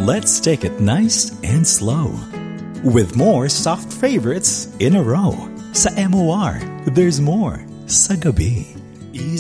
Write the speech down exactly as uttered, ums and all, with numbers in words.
let's take it nice and slow. With more soft favorites in a row. Sa M O R, there's more sa gabi.